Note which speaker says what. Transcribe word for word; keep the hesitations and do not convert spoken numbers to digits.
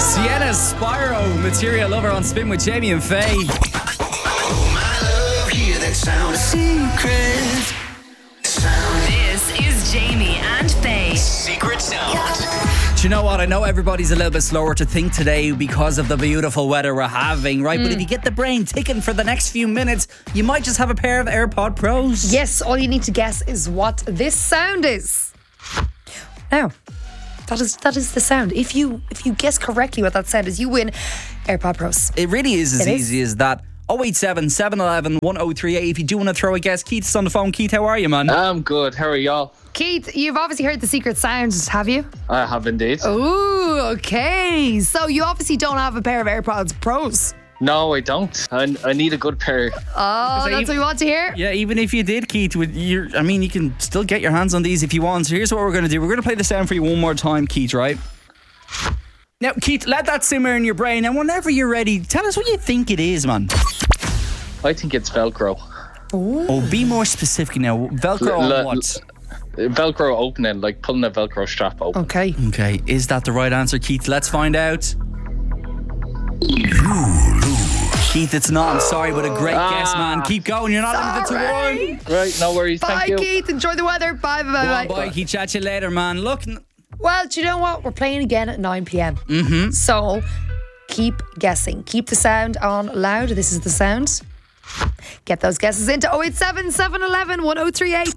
Speaker 1: Sienna Spyro, Material Lover on Spin with Jamie and Faye.
Speaker 2: Oh, my love, hear that sound. Secret sound.
Speaker 3: This is Jamie and Faye.
Speaker 2: Secret sound.
Speaker 1: Do you know what? I know everybody's a little bit slower to think today because of the beautiful weather we're having, right? Mm. But if you get the brain ticking for the next few minutes, you might just have a pair of AirPod Pros.
Speaker 4: Yes, all you need to guess is what this sound is. Now, that is that is the sound. If you if you guess correctly what that sound is, you win AirPod Pros.
Speaker 1: It really is as
Speaker 4: it
Speaker 1: easy
Speaker 4: is.
Speaker 1: as that. oh eight seven, seven one one, one oh three eight. If you do want to throw a guess, Keith's on the phone. Keith, how are you, man?
Speaker 5: I'm good. How are y'all?
Speaker 4: Keith, you've obviously heard the secret sound, have you?
Speaker 5: I have indeed.
Speaker 4: Ooh, okay. So you obviously don't have a pair of AirPods Pros.
Speaker 5: No, I don't. I, I need a good pair.
Speaker 4: Oh,
Speaker 1: So
Speaker 4: that's
Speaker 1: you-
Speaker 4: what we want to hear?
Speaker 1: Yeah, even if you did, Keith, with your, I mean, you can still get your hands on these if you want. So here's what we're going to do. We're going to play the sound for you one more time, Keith, right? Now, Keith, let that simmer in your brain. And whenever you're ready, tell us what you think it is, man.
Speaker 5: I think it's Velcro.
Speaker 1: Oh, be more specific now. Velcro on
Speaker 5: L- l-
Speaker 1: what?
Speaker 5: Velcro opening, like pulling a Velcro strap open.
Speaker 4: Okay.
Speaker 1: Okay, is that the right answer, Keith? Let's find out. Keith, it's not. I'm sorry, but a great
Speaker 5: Ah.
Speaker 1: guess, man. Keep going. You're not limited to
Speaker 4: Sorry.
Speaker 1: one.
Speaker 5: Right, no worries.
Speaker 4: Bye,
Speaker 5: Thank you.
Speaker 4: Keith. Enjoy the weather. Bye, bye,
Speaker 1: Go on,
Speaker 4: bye.
Speaker 1: bye, Keith. Chat to you later, man. Look, n-
Speaker 4: Well, do you know what? We're playing again at nine p.m. Mm-hmm. So keep guessing. Keep the sound on loud. This is the sound. Get those guesses into oh eight seven, seven one one, one oh three eight.